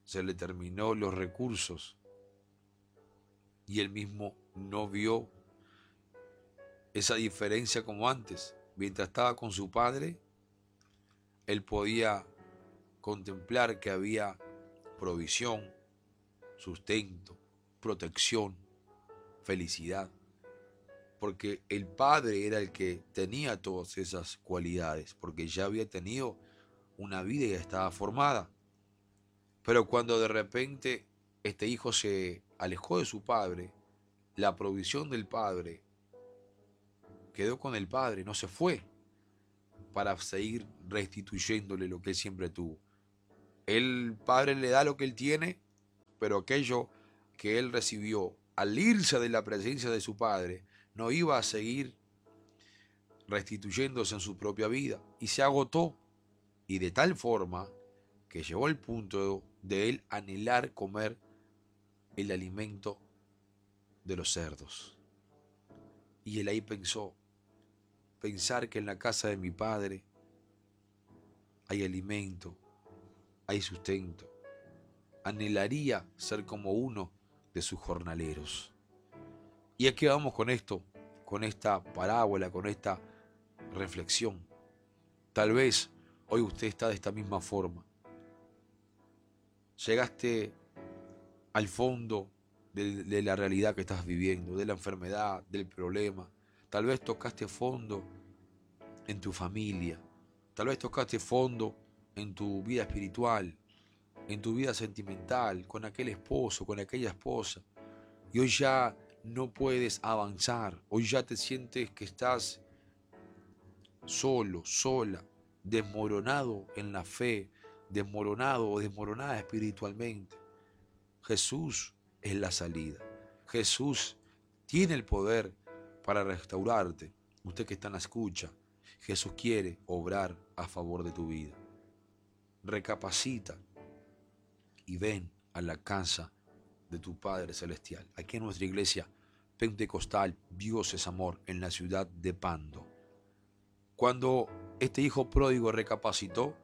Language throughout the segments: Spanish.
se le terminó los recursos y él mismo no vio esa diferencia como antes. Mientras estaba con su padre, él podía contemplar que había provisión, sustento, protección, felicidad, porque el padre era el que tenía todas esas cualidades, porque ya había tenido una vida y ya estaba formada. Pero cuando de repente este hijo se alejó de su padre, la provisión del padre quedó con el padre, no se fue para seguir restituyéndole lo que él siempre tuvo. El padre le da lo que él tiene, pero aquello que él recibió al irse de la presencia de su padre no iba a seguir restituyéndose en su propia vida y se agotó, y de tal forma que llegó al punto de él anhelar comer el alimento de los cerdos. Y él ahí pensar que en la casa de mi padre hay alimento, hay sustento. Anhelaría ser como uno de sus jornaleros. Y aquí vamos con esto, con esta parábola, con esta reflexión. Tal vez hoy usted está de esta misma forma. Llegaste al fondo de la realidad que estás viviendo, de la enfermedad, del problema. Tal vez tocaste fondo en tu familia. Tal vez tocaste fondo en tu vida espiritual, en tu vida sentimental, con aquel esposo, con aquella esposa. Y hoy ya no puedes avanzar. Hoy ya te sientes que estás solo, sola, desmoronado en la fe, desmoronado o desmoronada espiritualmente. Jesús es la salida. Jesús tiene el poder para restaurarte. Usted que está en la escucha, Jesús quiere obrar a favor de tu vida. Recapacita y ven a la casa de tu Padre Celestial. Aquí en nuestra iglesia pentecostal, Dios es amor, en la ciudad de Pando. Cuando este hijo pródigo recapacitó,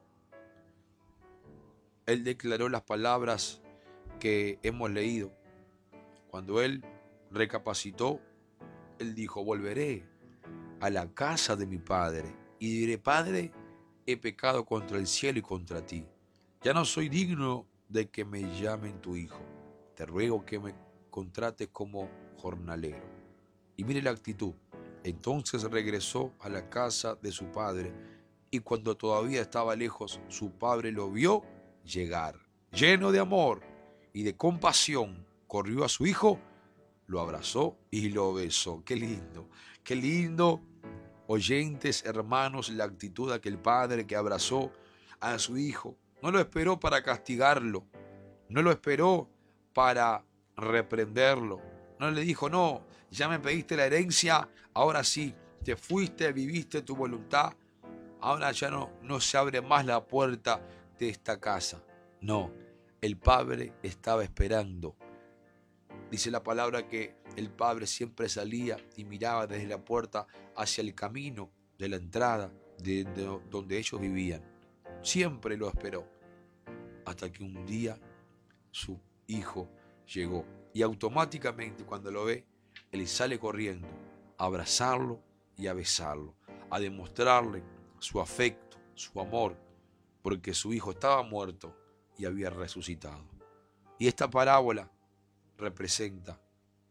él declaró las palabras que hemos leído. Cuando él recapacitó, él dijo: volveré a la casa de mi padre y diré: Padre, he pecado contra el cielo y contra ti. Ya no soy digno de que me llamen tu hijo. Te ruego que me contrates como jornalero. Y mire la actitud. Entonces regresó a la casa de su padre, y cuando todavía estaba lejos, su padre lo vio llegar. Lleno de amor y de compasión, corrió a su hijo, lo abrazó y lo besó. Qué lindo, oyentes, hermanos, la actitud de aquel padre que abrazó a su hijo. No lo esperó para castigarlo, no lo esperó para reprenderlo. No le dijo: no, ya me pediste la herencia, ahora sí, te fuiste, viviste tu voluntad, ahora ya no se abre más la puerta de esta casa. No, el padre estaba esperando. Dice la palabra que el padre siempre salía y miraba desde la puerta hacia el camino de la entrada de donde ellos vivían. Siempre lo esperó, hasta que un día su hijo llegó. Y automáticamente, cuando lo ve, él sale corriendo a abrazarlo y a besarlo, a demostrarle su afecto, su amor, porque su hijo estaba muerto y había resucitado. Y esta parábola representa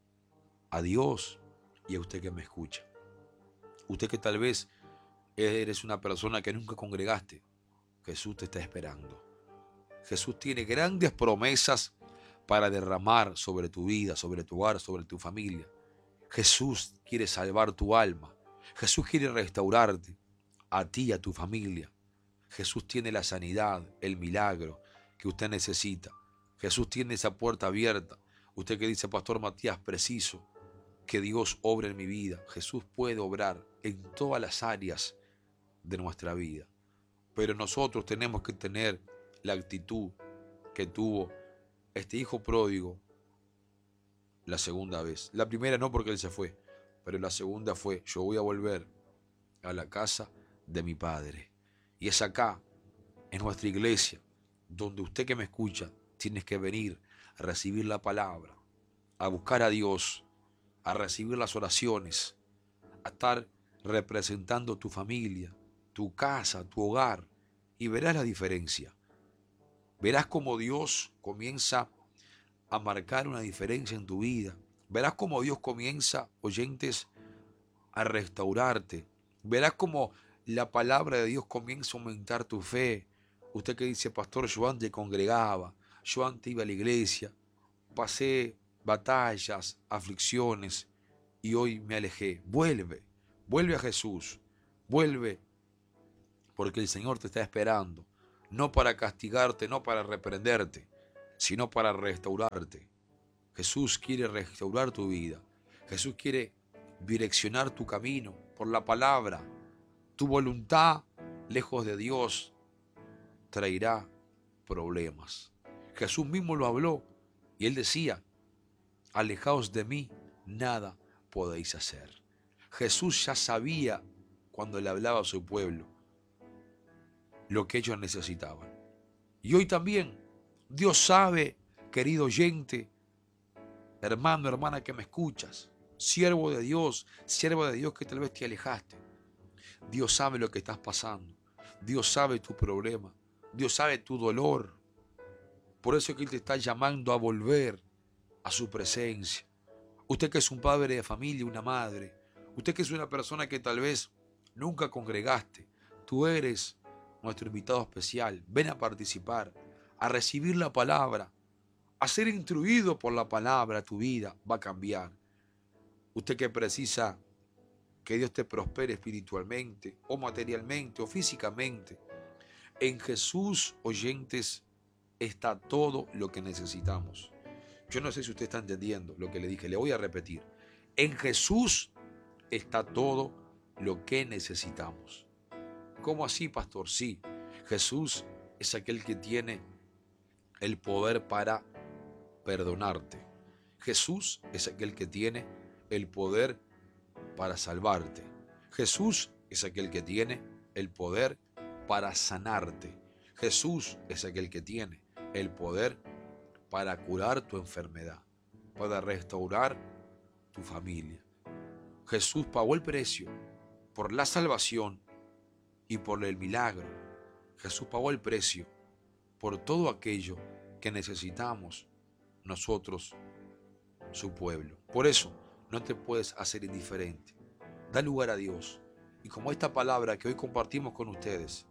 a Dios y a usted que me escucha. Usted que tal vez eres una persona que nunca congregaste, Jesús te está esperando. Jesús tiene grandes promesas para derramar sobre tu vida, sobre tu hogar, sobre tu familia. Jesús quiere salvar tu alma. Jesús quiere restaurarte a ti y a tu familia. Jesús tiene la sanidad, el milagro que usted necesita. Jesús tiene esa puerta abierta. Usted que dice: Pastor Matías, preciso que Dios obre en mi vida. Jesús puede obrar en todas las áreas de nuestra vida. Pero nosotros tenemos que tener la actitud que tuvo este hijo pródigo la segunda vez. La primera no, porque él se fue, pero la segunda fue: yo voy a volver a la casa de mi padre. Y es acá, en nuestra iglesia, donde usted que me escucha tienes que venir a recibir la palabra, a buscar a Dios, a recibir las oraciones, a estar representando tu familia, tu casa, tu hogar, y verás la diferencia. Verás cómo Dios comienza a marcar una diferencia en tu vida. Verás cómo Dios comienza, oyentes, a restaurarte. Verás cómo la palabra de Dios comienza a aumentar tu fe. Usted que dice, pastor, yo antes congregaba, yo antes iba a la iglesia, pasé batallas, aflicciones y hoy me alejé. Vuelve a Jesús, vuelve porque el Señor te está esperando, no para castigarte, no para reprenderte, sino para restaurarte. Jesús quiere restaurar tu vida. Jesús quiere direccionar tu camino por la palabra. Tu voluntad, lejos de Dios, traerá problemas. Jesús mismo lo habló y él decía, alejaos de mí, nada podéis hacer. Jesús ya sabía cuando le hablaba a su pueblo lo que ellos necesitaban. Y hoy también Dios sabe, querido oyente, hermano, hermana que me escuchas, siervo de Dios, sierva de Dios que tal vez te alejaste. Dios sabe lo que estás pasando. Dios sabe tu problema. Dios sabe tu dolor. Por eso es que Él te está llamando a volver a su presencia. Usted que es un padre de familia, una madre. Usted que es una persona que tal vez nunca congregaste. Tú eres nuestro invitado especial. Ven a participar, a recibir la palabra, a ser instruido por la palabra. Tu vida va a cambiar. Usted que precisa que Dios te prospere espiritualmente o materialmente o físicamente. En Jesús, oyentes, está todo lo que necesitamos. Yo no sé si usted está entendiendo lo que le dije, le voy a repetir. En Jesús está todo lo que necesitamos. ¿Cómo así, pastor? Sí, Jesús es aquel que tiene el poder para perdonarte. Jesús es aquel que tiene el poder para salvarte. Jesús es aquel que tiene el poder para sanarte. Jesús es aquel que tiene el poder para curar tu enfermedad, para restaurar tu familia. Jesús pagó el precio por la salvación y por el milagro. Jesús pagó el precio por todo aquello que necesitamos nosotros, su pueblo. Por eso no te puedes hacer indiferente. Da lugar a Dios. Y como esta palabra que hoy compartimos con ustedes,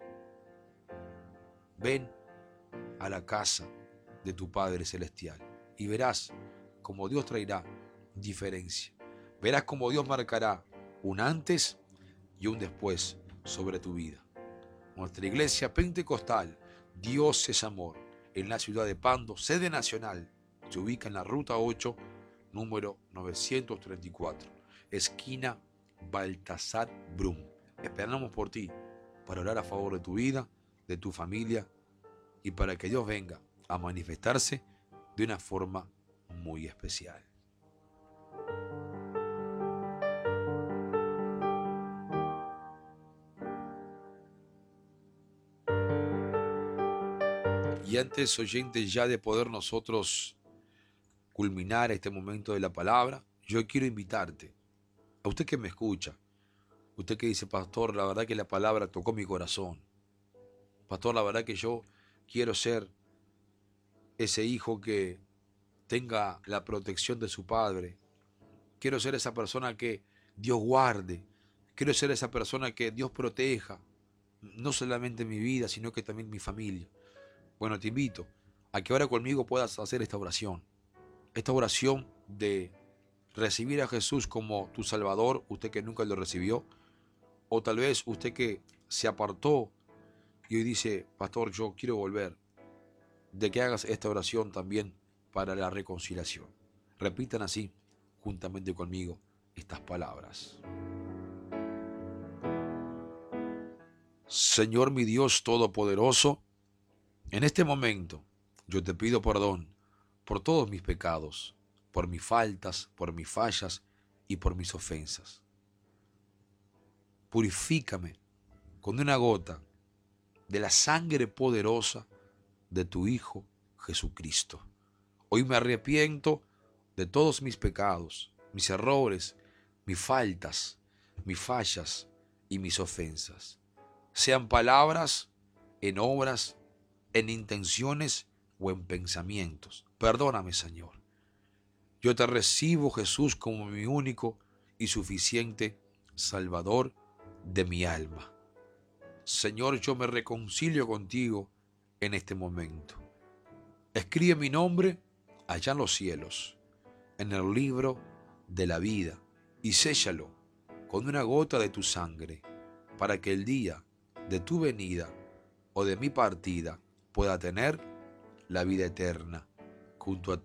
ven a la casa de tu Padre Celestial y verás cómo Dios traerá diferencia. Verás cómo Dios marcará un antes y un después sobre tu vida. Nuestra iglesia pentecostal, Dios es amor, en la ciudad de Pando, sede nacional, se ubica en la ruta 8, número 934, esquina Baltasar Brum. Esperamos por ti para orar a favor de tu vida, de tu familia y para que Dios venga a manifestarse de una forma muy especial. Y antes, oyentes, ya de poder nosotros culminar este momento de la palabra, yo quiero invitarte, a usted que me escucha, usted que dice, pastor, la verdad que la palabra tocó mi corazón. Pastor, la verdad que yo quiero ser ese hijo que tenga la protección de su padre. Quiero ser esa persona que Dios guarde. Quiero ser esa persona que Dios proteja. No solamente mi vida, sino que también mi familia. Bueno, te invito a que ahora conmigo puedas hacer esta oración. Esta oración de recibir a Jesús como tu Salvador, usted que nunca lo recibió. O tal vez usted que se apartó y hoy dice, pastor, yo quiero volver. De que hagas esta oración también para la reconciliación. Repitan así, juntamente conmigo, estas palabras. Señor mi Dios Todopoderoso, en este momento yo te pido perdón por todos mis pecados, por mis faltas, por mis fallas y por mis ofensas. Purifícame con una gota de la sangre poderosa de tu Hijo Jesucristo. Hoy me arrepiento de todos mis pecados, mis errores, mis faltas, mis fallas y mis ofensas. Sean palabras, en obras, en intenciones o en pensamientos. Perdóname, Señor. Yo te recibo, Jesús, como mi único y suficiente Salvador de mi alma. Señor, yo me reconcilio contigo en este momento. Escribe mi nombre allá en los cielos, en el libro de la vida, y séllalo con una gota de tu sangre, para que el día de tu venida o de mi partida pueda tener la vida eterna junto a